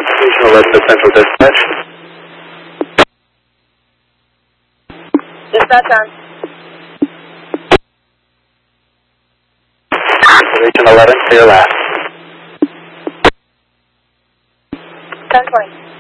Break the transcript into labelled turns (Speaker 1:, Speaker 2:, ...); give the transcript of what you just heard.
Speaker 1: Station 11 to Central Dispatch.
Speaker 2: Dispatch on.
Speaker 1: Region 11, clear last.
Speaker 2: 10-20.